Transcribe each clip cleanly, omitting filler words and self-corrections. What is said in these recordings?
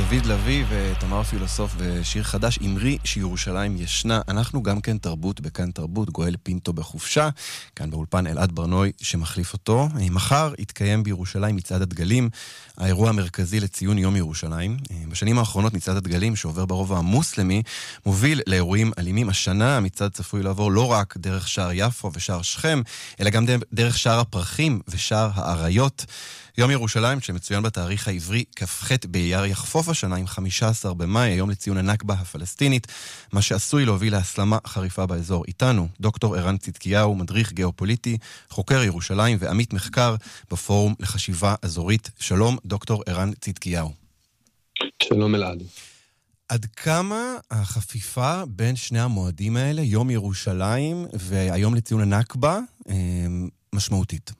דוד לוי ותמר פילוסוף ושיר חדש, אמרי שירושלים ישנה. אנחנו גם כן תרבות בכאן תרבות, גואל פינטו בחופשה, כאן באולפן אלעד ברנוי שמחליף אותו. מחר יתקיים בירושלים מצעד הדגלים, האירוע המרכזי לציון יום ירושלים. בשנים האחרונות מצעד הדגלים, שעובר ברובע המוסלמי, מוביל לאירועים אלימים. השנה המצעד צפוי לעבור לא רק דרך שער יפו ושער שכם, אלא גם דרך שער הפרחים ושער האריות. יום ירושלים, שמצוין בתאריך העברי כ"ח באייר, יחפוף השנה עם 15 במאי, היום לציון הנכבה הפלסטינית, מה שעשוי להוביל להסלמה חריפה באזור. איתנו דוקטור ערן צדקיהו, מדריך גיאופוליטי, חוקר ירושלים ועמית מחקר בפורום לחשיבה אזורית. שלום דוקטור ערן צדקיהו. שלום אלעד. עד כמה החפיפה בין שני המועדים האלה, יום ירושלים והיום לציון הנכבה, משמעותית?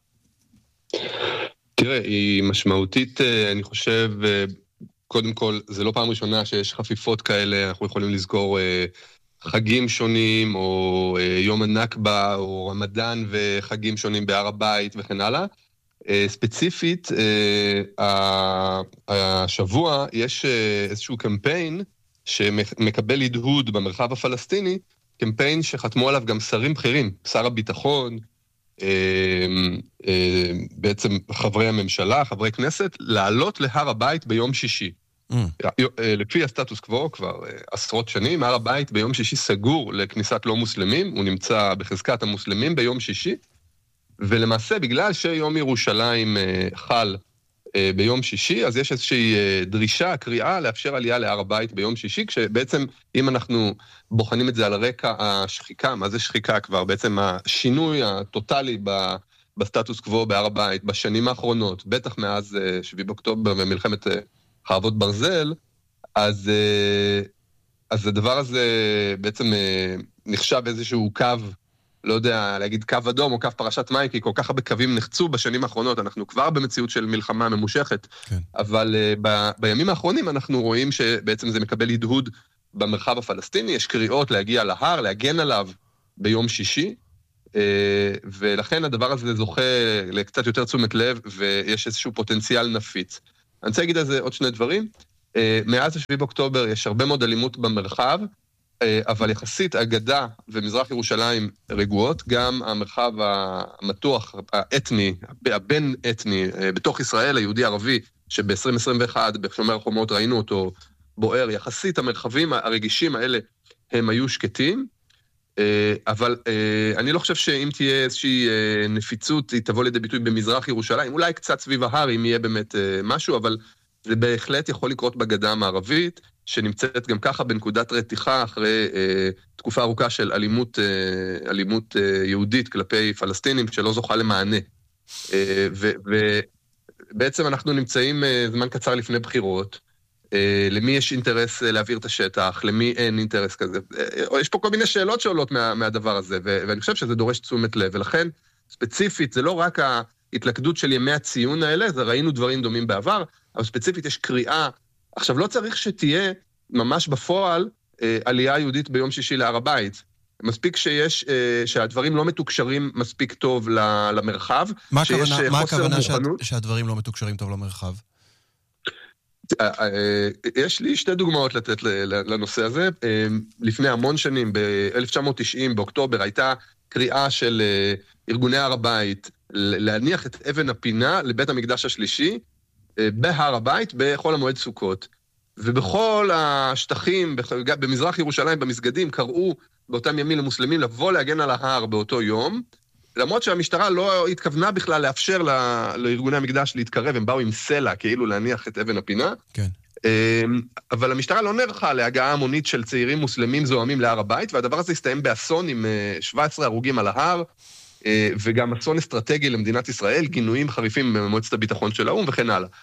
תראה, היא משמעותית, אני חושב, קודם כל, זה לא פעם ראשונה שיש חפיפות כאלה, אנחנו יכולים לזכור חגים שונים, או יום הנכבה, או רמדאן וחגים שונים בהר הבית וכן הלאה. ספציפית, השבוע יש איזשהו קמפיין שמקבל הדהוד במרחב הפלסטיני, קמפיין שחתמו עליו גם שרים בכירים, שר הביטחון, בעצם חברי הממשלה, חברי כנסת, לעלות להר הבית ביום שישי. לפי הסטטוס קוו, כבר עשרות שנים, הר הבית ביום שישי סגור לכניסת לא מוסלמים, הוא נמצא בחזקת המוסלמים ביום שישי, ולמעשה בגלל שיום ירושלים חל ביום שישי, אז יש איזושהי דרישה, קריאה, לאפשר עלייה להר הבית ביום שישי, כשבעצם אם אנחנו בוחנים את זה על רקע השחיקה, מה זה שחיקה כבר? בעצם השינוי הטוטלי בסטטוס קוו בהר הבית, בשנים האחרונות, בטח מאז 7 באוקטובר ומלחמת חרבות ברזל, אז הדבר הזה בעצם נחשב איזשהו קו, לא יודע, להגיד קו אדום או קו פרשת מים, כי כל כך הרבה קווים נחצו בשנים האחרונות, אנחנו כבר במציאות של מלחמה ממושכת, כן. אבל בימים האחרונים אנחנו רואים שבעצם זה מקבל הדהוד במרחב הפלסטיני, יש קריאות להגיע להר, להגן עליו ביום שישי, ולכן הדבר הזה זוכה לקצת יותר תשומת לב, ויש איזשהו פוטנציאל נפיץ. אני רוצה להגיד על זה עוד שני דברים. מאז 7 באוקטובר יש הרבה מאוד אלימות במרחב, אבל יחסית הגדה ומזרח ירושלים רגועות, גם המרחב המתוח, האתני, הבין אתני, בתוך ישראל, היהודי-ערבי, שב-2021, בשומר החומות ראינו אותו בוער, יחסית המרחבים הרגישים האלה הם היו שקטים, אבל אני לא חושב שאם תהיה איזושהי נפיצות, היא תבוא לידי ביטוי במזרח ירושלים, אולי קצת סביב ההר, אם יהיה באמת משהו, אבל זה בהחלט יכול לקרות בגדה המערבית, שנמצאת גם ככה בנקודת רתיחה אחרי תקופה ארוכה של אלימות יהודית כלפי פלסטינים שלא זוכה למענה. ובעצם אנחנו נמצאים זמן קצר לפני בחירות, למי יש אינטרס להעביר את השטח, למי אין אינטרס כזה. יש פה כל מיני שאלות שעולות מהדבר הזה, ואני חושב שזה דורש תשומת לב, ולכן ספציפית זה לא רק ההתלכדות של ימי הציון האלה, זה ראינו דברים דומים בעבר, אבל ספציפית יש קריאה. עכשיו, לא צריך שתהיה ממש בפועל עלייה יהודית ביום שישי להר הבית. מספיק שהדברים לא מתוקשרים מספיק טוב למרחב. מה הכוונה שהדברים לא מתוקשרים טוב למרחב? יש לי שתי דוגמאות לתת לנושא הזה. לפני המון שנים, ב-1990, באוקטובר, הייתה קריאה של ארגוני הר הבית להניח את אבן הפינה לבית המקדש השלישי, בהר הבית, בחול המועד סוכות. ובכל השטחים, במזרח ירושלים, במסגדים, קראו באותם ימים למוסלמים לבוא להגן על ההר באותו יום, למרות שהמשטרה לא התכוונה בכלל לאפשר לארגוני המקדש להתקרב, הם באו עם סלע, כאילו להניח את אבן הפינה. כן. אבל המשטרה לא נערכה להגעה המונית של צעירים מוסלמים זוהמים להר הבית, והדבר הזה הסתיים באסון עם 17 הרוגים על ההר, וגם אסון אסטרטגי למדינת ישראל, גינויים חריפים במועצת הביטחון של האו"ם וכן הלאה.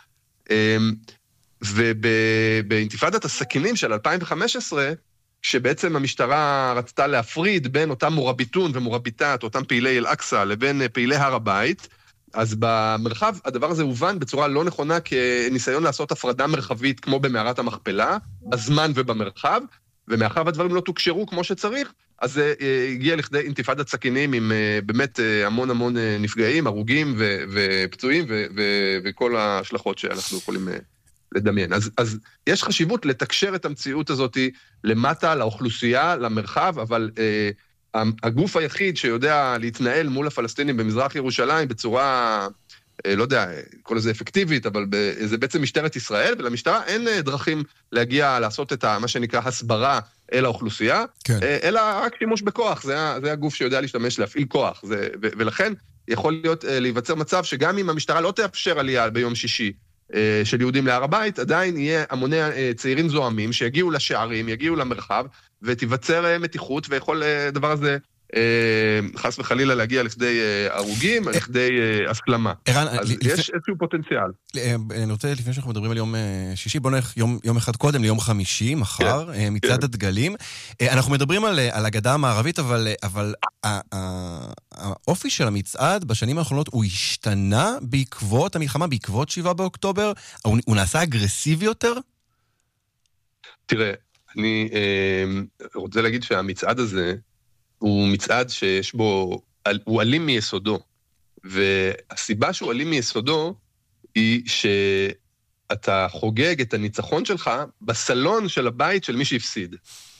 ובאינתיפאדת הסכינים של 2015, שבעצם המשטרה רצתה להפריד בין אותם מורביטון ומורביטת, אותם פעילי אל-אקסה, לבין פעילי הר הבית, אז במרחב הדבר הזה הובן בצורה לא נכונה כניסיון לעשות הפרדה מרחבית כמו במערת המכפלה, בזמן ובמרחב, ומאחר והדברים לא תוקשרו כמו שצריך, אז זה הגיע לכדי אינתיפאדת סכינים עם באמת המון נפגעים, הרוגים ופצועים וכל ההשלכות שאנחנו יכולים לדמיין. אז יש חשיבות לתקשר את המציאות הזאת למטה, לאוכלוסייה, למרחב, אבל הגוף היחיד שיודע להתנהל מול הפלסטינים במזרח ירושלים בצורה, לא יודע, כל זה אפקטיבית, אבל זה בעצם משטרת ישראל, ולמשטרה אין דרכים להגיע, לעשות את מה שנקרא הסברה אל האוכלוסייה, כן. אלא רק שימוש בכוח, זה הגוף שיודע להשתמש, להפעיל כוח, ולכן יכול להיות להיווצר מצב שגם אם המשטרה לא תאפשר עלייה ביום שישי של יהודים להר הבית, עדיין יהיה המוני צעירים זוהמים שיגיעו לשערים, יגיעו למרחב, ותיווצר מתיחות, ויכול דבר הזה חס וחלילה להגיע לכדי הרוגים, לכדי הסלמה. אז יש איזשהו פוטנציאל. אני רוצה, לפני שאנחנו מדברים על יום שישי, בוא נלך יום אחד קודם, ליום חמישי, מחר, מצעד הדגלים. אנחנו מדברים על הגדה המערבית, אבל האופי של המצעד בשנים האחרונות הוא השתנה בעקבות המלחמה, בעקבות 7 באוקטובר? הוא נעשה אגרסיבי יותר? תראה, אני רוצה להגיד שהמצעד הזה, הוא מצעד שיש בו, הוא אלים מיסודו, והסיבה שהוא אלים מיסודו היא שאתה חוגג את הניצחון שלך בסלון של הבית של מי שהפסיד.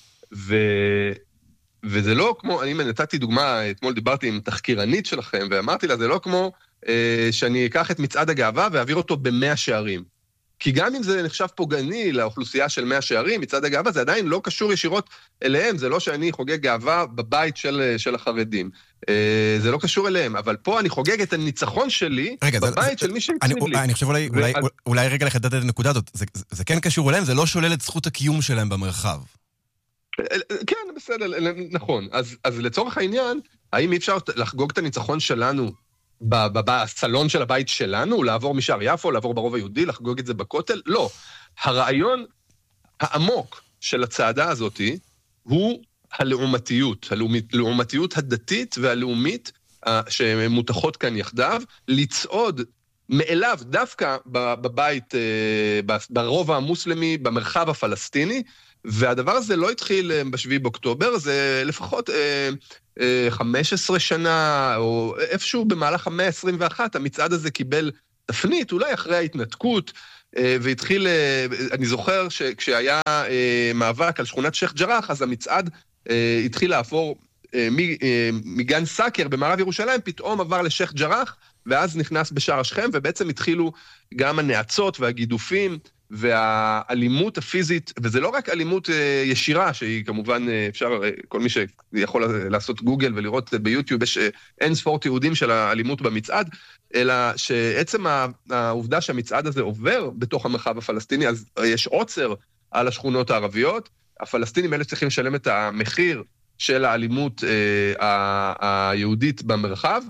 וזה לא כמו, אני נתתי דוגמה, אתמול דיברתי עם תחקירנית שלכם, ואמרתי לה, זה לא כמו שאני אקח את מצעד הגאווה ואעביר אותו ב100 שערים. כי גם אם זה נחשב פוגעני לאוכלוסייה של 100 שערים, מצעד הגאווה, זה עדיין לא קשור ישירות אליהם, זה לא שאני חוגג גאווה בבית של החרדים. זה לא קשור אליהם, אבל פה אני חוגג את הניצחון שלי בבית של מי שהקשיב לי. אני חושב אולי רגע לחדד את הנקודה הזאת, זה כן קשור אליהם, זה לא שולל את זכות הקיום שלהם במרחב. כן, בסדר, נכון. אז לצורך העניין, האם אי אפשר לחגוג את הניצחון שלנו בסלון של הבית שלנו, לעבור משער יפו, לעבור ברוב היהודי, לחגוג את זה בכותל? לא. הרעיון העמוק של הצעדה הזאת הוא הלאומתיות, הלאומתיות הדתית והלאומית שמותחות כאן יחדיו, לצעוד מאליו דווקא בבית, ברובע המוסלמי, במרחב הפלסטיני, והדבר הזה לא התחיל ב7 באוקטובר, זה לפחות 15 שנה, או איפשהו במהלך המאה ה-21, המצעד הזה קיבל תפנית, אולי אחרי ההתנתקות, והתחיל, אני זוכר שכשהיה מאבק על שכונת שייח' ג'ראח, אז המצעד התחיל לעבור מגן סאקר במערב ירושלים, פתאום עבר לשייח' ג'ראח, ואז נכנס בשער השכם, ובעצם התחילו גם הנאצות והגידופים, והאלימות הפיזית, וזה לא רק אלימות ישירה, שהיא כמובן אפשר, כל מי שיכול לעשות גוגל ולראות ביוטיוב, יש אין ספור תיעודים של האלימות במצעד, אלא שעצם העובדה שהמצעד הזה עובר בתוך המרחב הפלסטיני, אז יש עוצר על השכונות הערביות, הפלסטינים האלה צריכים לשלם את המחיר של האלימות היהודית במרחב,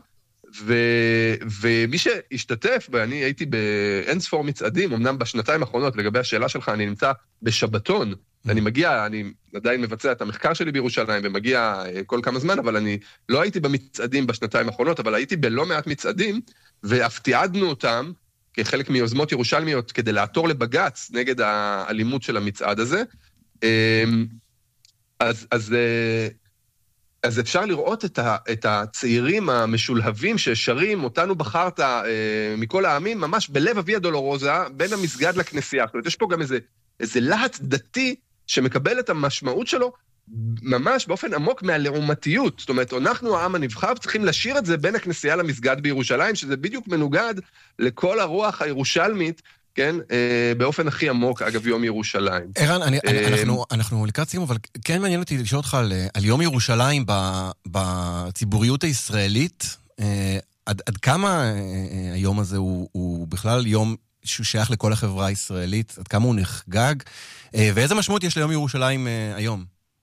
ומי שהשתתף, ואני הייתי באין ספור מצעדים, אמנם בשנתיים האחרונות, לגבי השאלה שלך, אני נמצא בשבתון, אני מגיע, אני עדיין מבצע את המחקר שלי בירושלים, ומגיע כל כמה זמן, אבל אני לא הייתי במצעדים בשנתיים האחרונות, אבל הייתי בלא מעט מצעדים, ואף תיעדנו אותם, כחלק מיוזמות ירושלמיות, כדי לעתור לבגץ נגד האלימות של המצעד הזה. אז אפשר לראות את הצעירים המשולהבים ששרים אותנו בחרת מכל העמים, ממש בלב אביה דולורוזה, בין המסגד לכנסייה. זאת אומרת, יש פה גם איזה להט דתי שמקבל את המשמעות שלו, ממש באופן עמוק מהלאומתיות. זאת אומרת, אנחנו העם הנבחר צריכים לשיר את זה בין הכנסייה למסגד בירושלים, שזה בדיוק מנוגד לכל הרוח הירושלמית, כן, באופן הכי עמוק, אגב, יום ירושלים. ערן, אנחנו לקראת סיום, אבל כן מעניין אותי לשאול אותך על יום ירושלים בציבוריות הישראלית, עד כמה היום הזה הוא בכלל יום שהוא שייך לכל החברה הישראלית, עד כמה הוא נחגג, ואיזה משמעות יש ליום ירושלים היום?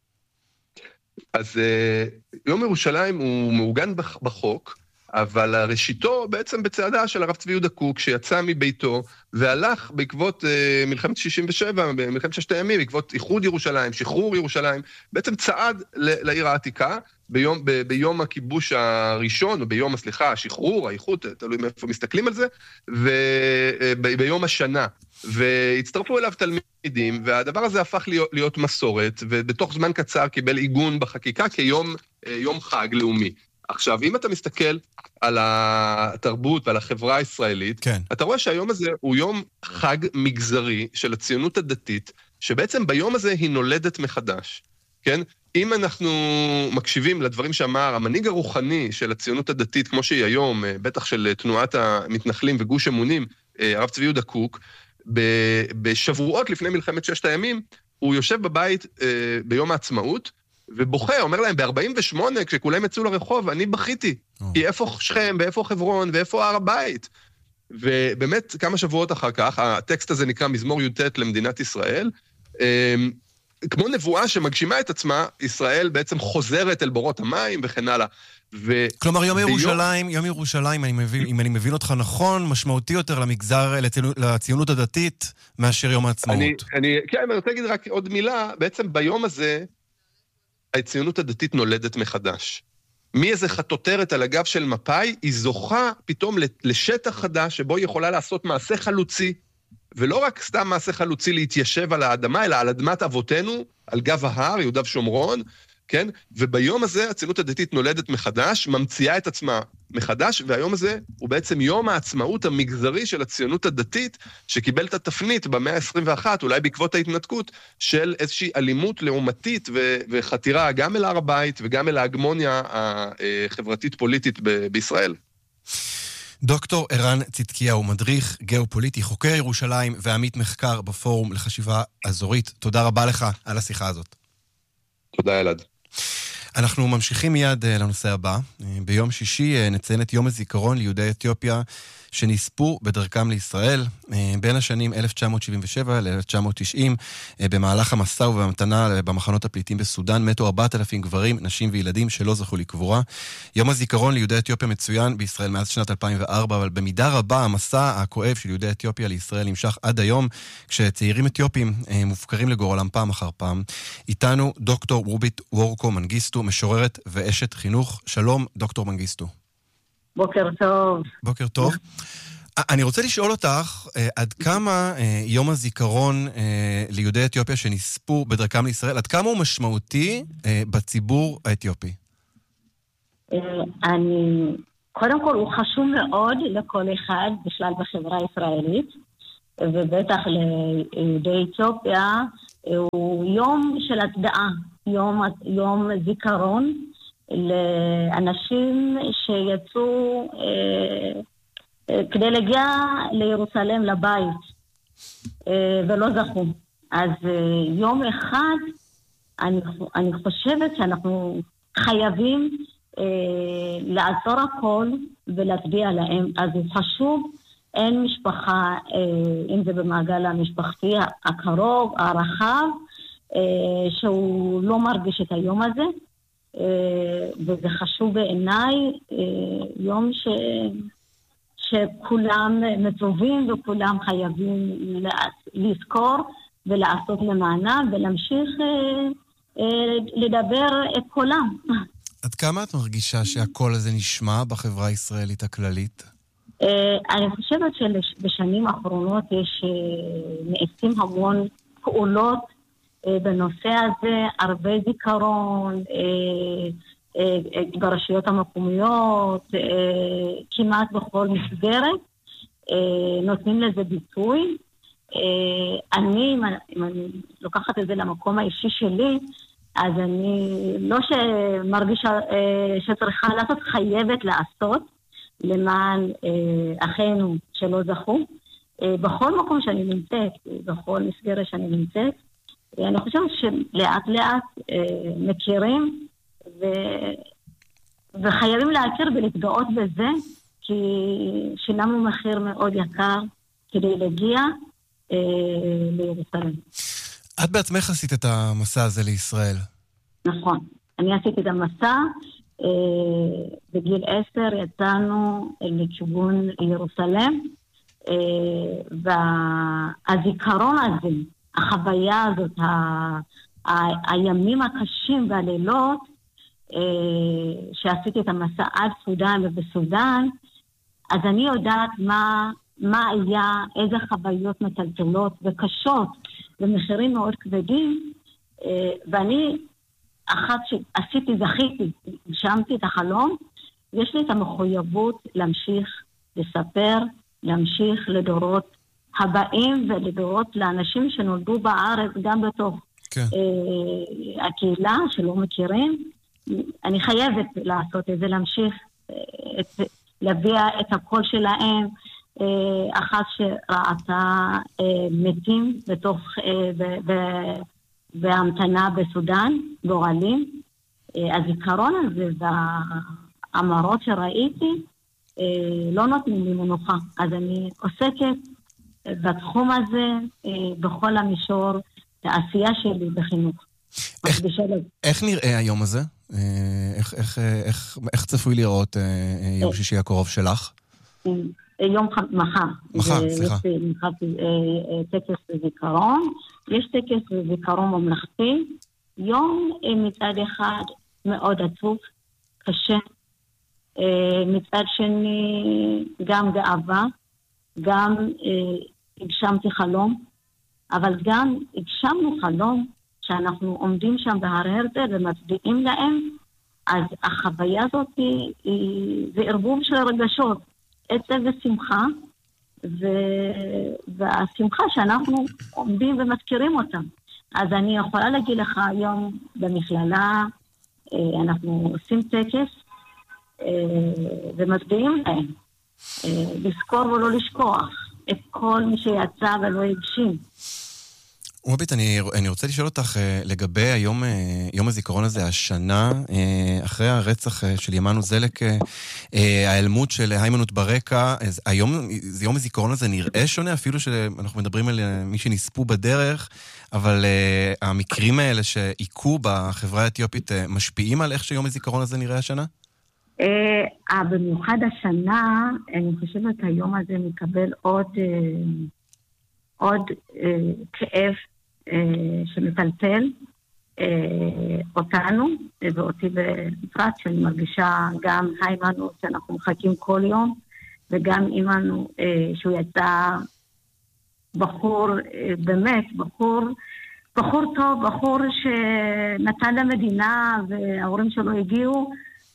אז יום ירושלים הוא מעוגן בחוק, אבל ראשיתו בעצם בצעדה של הרב צבי יהודה קוק, שיצא מביתו והלך בעקבות מלחמת 67, מלחמת ששת הימים, בעקבות איחוד ירושלים, שחרור ירושלים, בעצם צעד לעיר העתיקה, ביום הכיבוש הראשון, או ביום, השחרור, האיחוד, תלוי מאיפה מסתכלים על זה, וביום השנה, והצטרפו אליו תלמידים, והדבר הזה הפך להיות מסורת, ובתוך זמן קצר קיבל עיגון בחקיקה כיום חג לאומי. עכשיו, אם אתה מסתכל על התרבות ועל החברה הישראלית, כן. אתה רואה שהיום הזה הוא יום חג מגזרי של הציונות הדתית, שבעצם ביום הזה היא נולדת מחדש, כן? אם אנחנו מקשיבים לדברים שאמר המנהיג הרוחני של הציונות הדתית, כמו שהיא היום, בטח של תנועת המתנחלים וגוש אמונים, הרב צבי יהודה קוק, בשבועות לפני מלחמת ששת הימים, הוא יושב בבית ביום העצמאות, ובוכה, אומר להם, ב-48, כשכולם יצאו לרחוב, אני בכיתי, כי איפה שכם, ואיפה חברון, ואיפה הר הבית. ובאמת, כמה שבועות אחר כך, הטקסט הזה נקרא מזמור י"ט למדינת ישראל, כמו נבואה שמגשימה את עצמה, ישראל בעצם חוזרת אל בורות המים וכן הלאה. כלומר, יום ירושלים, אם אני מבין אותך נכון, משמעותי יותר למגזר, לציונות הדתית, מאשר יום העצמאות. כן, אני רוצה להגיד רק עוד מילה, בעצם ביום הזה, הציונות הדתית נולדת מחדש. מאיזה חטוטרת על הגב של מפאי, היא זוכה פתאום לשטח חדש, שבו היא יכולה לעשות מעשה חלוצי, ולא רק סתם מעשה חלוצי להתיישב על האדמה, אלא על אדמת אבותינו, על גב ההר, יהודה ושומרון, כן? וביום הזה הציונות הדתית נולדת מחדש, ממציאה את עצמה מחדש, והיום הזה הוא בעצם יום העצמאות המגזרי של הציונות הדתית, שקיבל את התפנית במאה ה-21, אולי בעקבות ההתנתקות, של איזושהי אלימות לעומתית וחתירה גם אל הר הבית, וגם אל ההגמוניה החברתית-פוליטית בישראל. דוקטור ערן צדקיהו, מדריך גיאופוליטי, חוקר ירושלים ועמית מחקר בפורום לחשיבה אזורית. תודה רבה לך על השיחה הזאת. תודה אלעד. אנחנו ממשיכים מיד לנושא הבא. ביום שישי נציין את יום הזיכרון ליהודי אתיופיה שנספו בדרכם לישראל. בין השנים 1977 ל-1990, במהלך המסע ובהמתנה במחנות הפליטים בסודן, מתו 4,000 גברים, נשים וילדים שלא זכו לקבורה. יום הזיכרון ליהודי אתיופיה מצוין בישראל מאז שנת 2004, אבל במידה רבה המסע הכואב של יהודי אתיופיה לישראל נמשך עד היום, כשצעירים אתיופים מופקרים לגורלם פעם אחר פעם. איתנו דוקטור רובית וורקו מנגיסטו, משוררת ואשת חינוך. שלום, דוקטור מנגיסטו. בוקר טוב. בוקר טוב. אני רוצה לשאול אותך, עד כמה יום הזיכרון ליהודי אתיופיה שנספו בדרכם לישראל, עד כמה הוא משמעותי בציבור האתיופי? קודם כל הוא חשוב מאוד לכל אחד בשלל בחברה הישראלית, ובטח ליהודי אתיופיה, הוא יום של הצדעה, יום זיכרון, לאנשים שיצאו כדי להגיע לירושלים לבית ולא זכו. אז יום אחד אני חושבת שאנחנו חייבים לעצור הכל ולהצביע להם. אז הוא חשוב, אין משפחה, אם זה במעגל המשפחתי הקרוב, הרחב, שהוא לא מרגיש את היום הזה. וזה חשוב בעיניי, יום שכולם מצווים וכולם חייבים לזכור ולעשות למענם ולהמשיך לדבר את קולם. עד כמה את מרגישה שהקול הזה נשמע בחברה הישראלית הכללית? אני חושבת שבשנים האחרונות נעשים המון פעולות בנושא הזה, הרבה זיכרון, ברשויות המקומיות, כמעט בכל מסגרת, נותנים לזה ביטוי. אם אני לוקחת את זה למקום האישי שלי, אז אני לא שמרגישה שצריכה לעשות, חייבת לעשות, למען אחינו שלא זכו. בכל מקום שאני נמצאת, בכל מסגרת שאני נמצאת, אני חושבת שלאט לאט מכירים וחייבים להכיר ולהתגאות בזה, כי שילמנו מחיר מאוד יקר כדי להגיע לירושלים. את בעצמך עשית את המסע הזה לישראל. נכון. אני עשיתי את המסע, בגיל 10 יצאנו לכיוון ירושלים, והזיכרון הזה, החוויה הזאת, הימים הקשים והלילות, שעשיתי את המסע עד סודן ובסודן, אז אני יודעת מה היה, איזה חוויות מטלטלות וקשות, ומחירים מאוד כבדים, ואני, אחת שעשיתי, זכיתי, שמתי את החלום, יש לי את המחויבות להמשיך לספר, להמשיך לדורות הבאים ולדורות לאנשים שנולדו בארץ, גם בתוך הקהילה שלא מכירים. אני חייבת לעשות את זה, להמשיך להביע את הקול שלהם, אחת שראתה מתים בתוך, בהמתנה בסודן, גורלים. הזיכרון הזה והאמרות שראיתי לא נותנים לי מנוחה. אז אני עוסקת בתחום הזה, בכל המישור, העשייה שלי בחינוך. איך נראה היום הזה? איך צפוי לראות יום שישי הקרוב שלך? מחר. מחר, סליחה. טקס וזיכרון. יש טקס וזיכרון ממלכתי. יום מצד אחד מאוד עצוב, קשה. מצד שני גם גאווה, גם הגשמתי חלום, אבל גם הגשמנו חלום שאנחנו עומדים שם בהר הרצל ומצדיעים להם. אז החוויה הזאת זה ערבוב של רגשות, עצב ושמחה, והשמחה שאנחנו עומדים ומזכירים אותם. אז אני יכולה להגיד לך היום במכללה, אנחנו עושים טקס ומצדיעים להם, לזכור ולא לשכוח את כל מי שיצא ולא הגשים. רובית, אני רוצה לשאול אותך לגבי יום הזיכרון הזה, השנה, אחרי הרצח של ימנו זלק, האלמות של היימנוט ברקע, היום יום הזיכרון הזה נראה שונה, אפילו שאנחנו מדברים על מי שנספו בדרך, אבל המקרים האלה שעיקו בחברה האתיופית משפיעים על איך שיום הזיכרון הזה נראה השנה? במיוחד השנה, אני חושבת היום הזה מקבל עוד כאב שמטלטל אותנו ואותי בפרט, שאני מרגישה גם היימנוט שאנחנו מחכים כל יום, וגם אימנו שהוא יצא בחור, באמת בחור טוב, בחור שנתן למדינה וההורים שלו הגיעו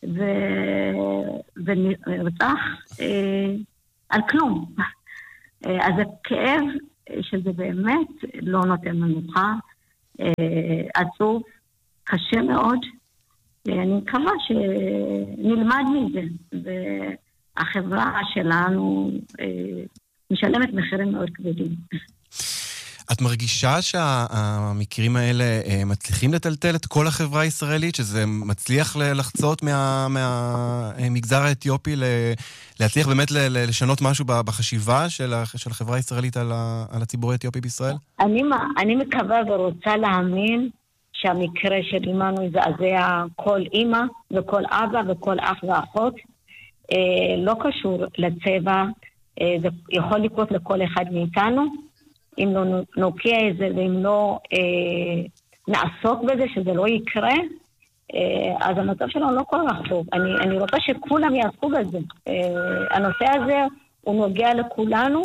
ורצח על כלום. אז הכאב שזה באמת לא נותן מנוחה, עצוב, קשה מאוד, ואני מקווה שנלמד מזה, והחברה שלנו משלמת מחירים מאוד כבדים. את מרגישה שהמקרים האלה מצליחים לטלטל את כל החברה הישראלית, שזה מצליח לחצות מהמגזר האתיופי, להצליח באמת לשנות משהו בחשיבה של החברה הישראלית על הציבור האתיופי בישראל? אני מקווה ורוצה להאמין שהמקרה של אימנו יזעזע כל אימא וכל אבא וכל אח ואחות, לא קשור לצבע, זה יכול לקרות לכל אחד מאיתנו, אם לא נוקיע את זה ואם לא נעסוק בזה שזה לא יקרה, אז המצב שלנו לא כל כך טוב. אני רוצה שכולם יעסקו בזה. הנושא הזה הוא נוגע לכולנו.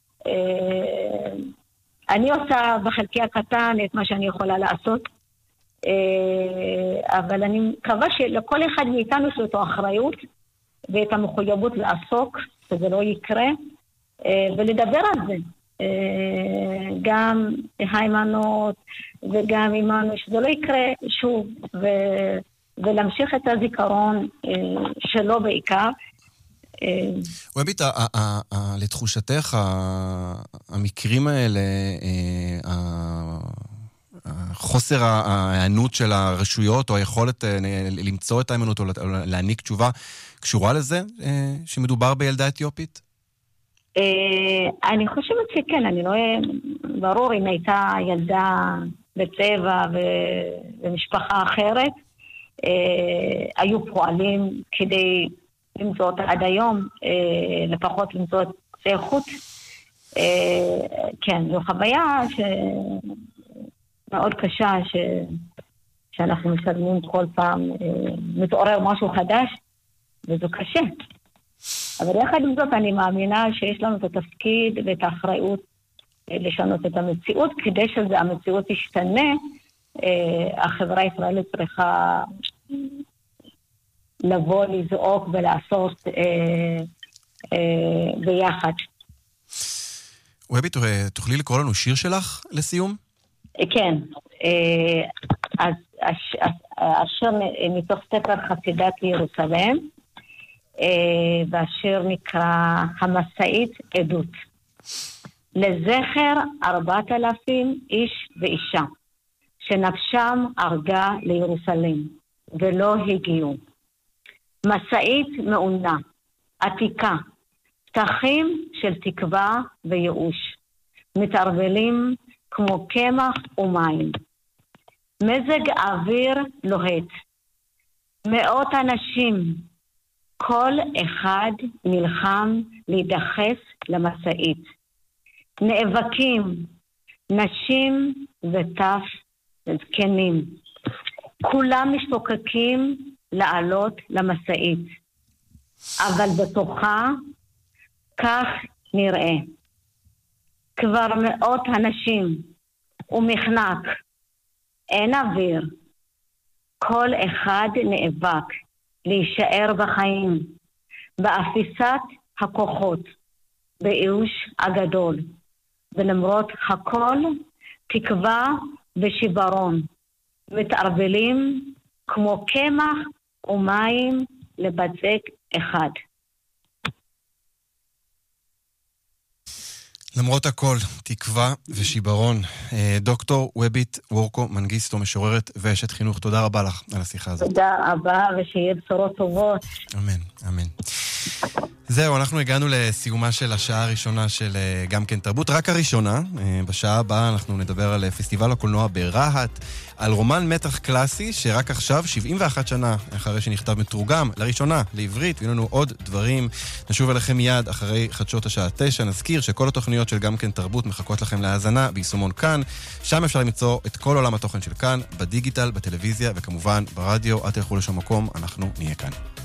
אני עושה בחלקי הקטן את מה שאני יכולה לעשות, אבל אני מקווה שלכל אחד מאיתנו יש לו את האחריות ואת המחויבות לעסוק, שזה לא יקרה, ולדבר על זה. גם היימנוט וגם אימנו, שזה לא יקרה שוב, ולהמשיך את הזיכרון שלו בעיקר. רובית, לתחושתך, המקרים האלה, חוסר הענות של הרשויות, או היכולת למצוא את היימנוט, או להעניק תשובה, קשורה לזה שמדובר בילדה אתיופית? אני חושבת שכן, אני לא... ברור, אם הייתה ילדה בצבע ומשפחה אחרת, היו פועלים כדי למצוא אותה עד היום, לפחות למצוא את קצה חוט. כן, זו חוויה מאוד קשה, שאנחנו משלמים כל פעם, מתעורר משהו חדש, וזו קשה. אבל יחד עם זאת אני מאמינה שיש לנו את התפקיד ואת האחריות לשנות את המציאות, כדי שהמציאות תשתנה, החברה הישראלית צריכה לבוא, לזעוק ולעשות ביחד. וובי, תוכלי לקרוא לנו שיר שלך לסיום? כן. אז השיר מתוך ספר חסידת ירוסלם, והשיר נקרא המשאית עדות. לזכר 4,000 איש ואישה, שנפשם ארגה לירוסלם, ולא הגיעו. משאית מעונה, עתיקה, פתחים של תקווה וייאוש, מתערבלים כמו קמח ומים. מזג האוויר לוהט. מאות אנשים, כל אחד נלחם להידחס למשאית. נאבקים, נשים וטף זקנים. כולם משתוקקים לעלות למשאית. אבל בתוכה כך נראה. כבר מאות אנשים ומחנק. אין אוויר. כל אחד נאבק להישאר בחיים, באפיסת הכוחות, בייאוש הגדול. ולמרות הכל, תקווה ושיברון, מתערבלים כמו קמח ומים לבצק אחד. למרות הכל, תקווה ושיברון. דוקטור וובית וורקו מנגיסטו, משוררת ואשת חינוך, תודה רבה לך על השיחה הזאת. תודה רבה, ושיהיה בשורות טובות. אמן, אמן. זהו, אנחנו הגענו לסיומה של השעה הראשונה של גם כן תרבות, רק הראשונה. בשעה הבאה אנחנו נדבר על פסטיבל הקולנוע ברהט, על רומן מתח קלאסי שרק עכשיו, 71 שנה אחרי שנכתב מתורגם, לראשונה לעברית, ויהיו לנו עוד דברים. נשוב אליכם מיד אחרי חדשות השעה 9. נזכיר שכל התוכניות של גם כן תרבות מחכות לכם להאזנה ביישומון כאן. שם אפשר למצוא את כל עולם התוכן של כאן, בדיגיטל, בטלוויזיה וכמובן ברדיו. אל תלכו לשום מקום, אנחנו נהיה כאן.